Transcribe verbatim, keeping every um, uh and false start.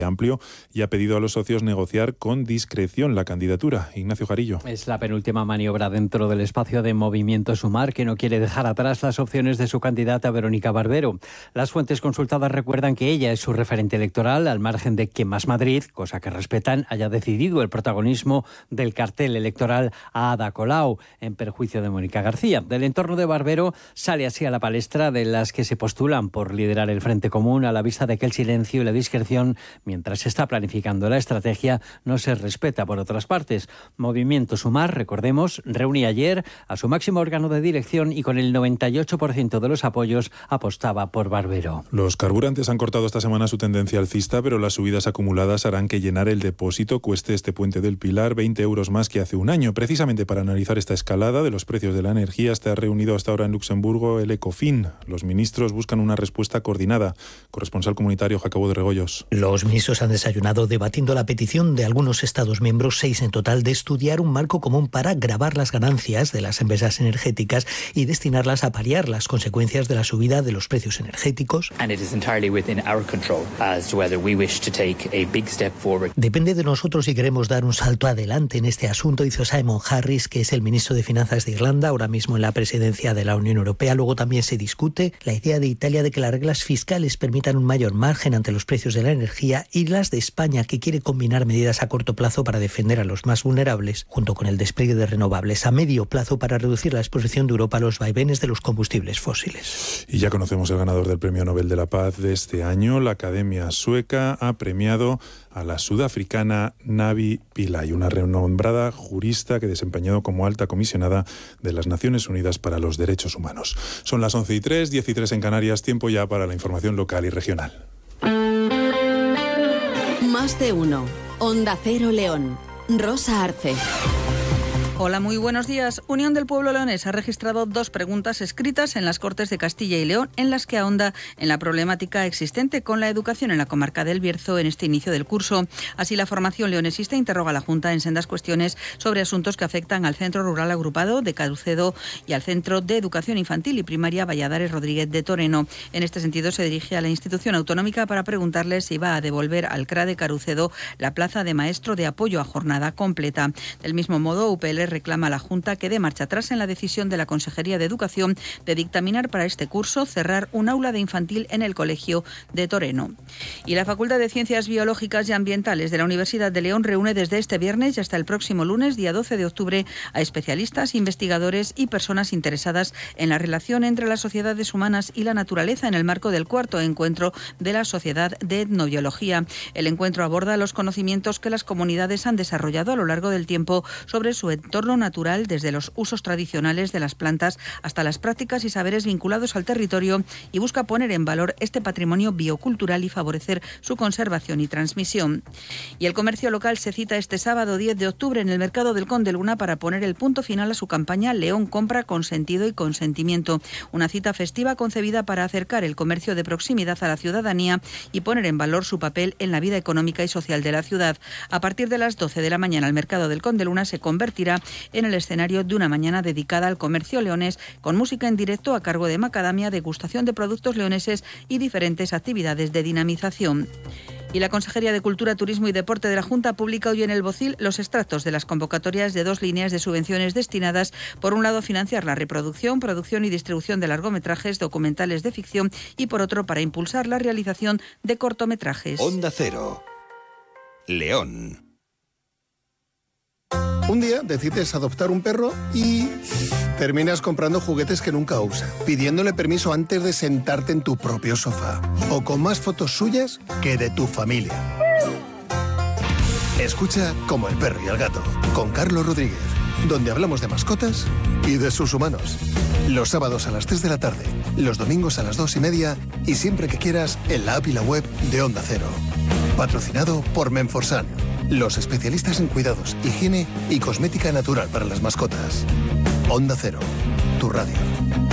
amplio y ha pedido a los socios negociar con discreción la candidatura. Ignacio Jarillo. Es la penúltima maniobra dentro del espacio de Movimiento Sumar, que no quiere dejar atrás las opciones de su candidata Verónica Barbero. Las fuentes consultadas recuerdan que ella es su referente electoral, al margen de que Más Madrid, cosa que respetan, haya decidido el protagonismo del cartel electoral a Ada Colau, en perjuicio de Mónica García. Del entorno de Barbero sale así a la palestra de las que se postulan por liderar el Frente Común, a la vista de que el silencio y la discreción, mientras se está planificando la estrategia, no se respeta por otras partes. Movimiento Sumar, recordemos, reunía ayer a su máximo órgano de dirección y con el noventa y ocho por ciento de los apoyos apostaba por Barbero. Los carburantes han cortado esta semana su tendencia alcista, pero las subidas acumuladas harán que llenar el depósito cueste este Puente del Pilar veinte euros más que hace un año. Precisamente para analizar esta escalada de los precios de la energía, está reunido hasta ahora en Luxemburgo el Ecofin. Los ministros buscan una respuesta coordinada. Corresponsal comunitario Jacobo de Regoyos. Los ministros han desayunado debatiendo la petición de algunos Estados miembros, seis en total, de estudiar un marco común para gravar las ganancias de las empresas energéticas y destinarlas a paliar las consecuencias de la subida de los precios energéticos. Depende de nosotros si queremos dar un salto adelante en este asunto, hizo Simon Harris, que es el ministro de Finanzas de Irlanda, ahora mismo en la presidencia de la Unión Europea. Luego también se discute la idea de Italia de que las reglas fiscales permitan un mayor margen ante los precios de la energía, y las de España, que quiere combinar medidas a corto plazo para defender a los más vulnerables, junto con el despliegue de renovables a medio plazo para reducir la exposición de Europa a los vaivenes de los combustibles fósiles. Y ya conocemos el ganador del Premio Nobel de la Paz de este año. La Academia Sueca ha premiado a la sudafricana Navi Pillay, una renombrada jurista que desempeñado como alta comisionada de las Naciones Unidas para los Derechos Humanos. Son las once y tres, diez y tres en Canarias, tiempo ya para la información local y regional. Más de uno. Onda Cero León. Rosa Arce. Hola, muy buenos días. Unión del Pueblo Leonés ha registrado dos preguntas escritas en las Cortes de Castilla y León en las que ahonda en la problemática existente con la educación en la comarca del Bierzo en este inicio del curso. Así, la formación leonesista interroga a la Junta en sendas cuestiones sobre asuntos que afectan al Centro Rural Agrupado de Carucedo y al Centro de Educación Infantil y Primaria Valladares Rodríguez de Toreno. En este sentido, se dirige a la institución autonómica para preguntarle si va a devolver al C R A de Carucedo la plaza de maestro de apoyo a jornada completa. Del mismo modo, U P L reclama a la Junta que dé marcha atrás en la decisión de la Consejería de Educación de dictaminar para este curso cerrar un aula de infantil en el Colegio de Toreno. Y la Facultad de Ciencias Biológicas y Ambientales de la Universidad de León reúne desde este viernes y hasta el próximo lunes, día doce de octubre, a especialistas, investigadores y personas interesadas en la relación entre las sociedades humanas y la naturaleza en el marco del cuarto encuentro de la Sociedad de Etnobiología. El encuentro aborda los conocimientos que las comunidades han desarrollado a lo largo del tiempo sobre su entorno natural, desde los usos tradicionales de las plantas hasta las prácticas y saberes vinculados al territorio, y busca poner en valor este patrimonio biocultural y favorecer su conservación y transmisión. Y el comercio local se cita este sábado diez de octubre en el Mercado del Conde Luna para poner el punto final a su campaña León compra con sentido y consentimiento, una cita festiva concebida para acercar el comercio de proximidad a la ciudadanía y poner en valor su papel en la vida económica y social de la ciudad. A partir de las doce de la mañana, el Mercado del Conde Luna se convertirá en el escenario de una mañana dedicada al comercio leonés, con música en directo a cargo de Macadamia, degustación de productos leoneses y diferentes actividades de dinamización. Y la Consejería de Cultura, Turismo y Deporte de la Junta publica hoy en el Bocil los extractos de las convocatorias de dos líneas de subvenciones destinadas, por un lado, a financiar la reproducción, producción y distribución de largometrajes, documentales de ficción, y por otro, para impulsar la realización de cortometrajes. Onda Cero. León. Un día decides adoptar un perro y terminas comprando juguetes que nunca usas, pidiéndole permiso antes de sentarte en tu propio sofá, o con más fotos suyas que de tu familia. Escucha Como el perro y el gato, con Carlos Rodríguez, donde hablamos de mascotas y de sus humanos. Los sábados a las tres de la tarde, los domingos a las dos y media, y siempre que quieras en la app y la web de Onda Cero. Patrocinado por Menforsan, los especialistas en cuidados, higiene y cosmética natural para las mascotas. Onda Cero, tu radio.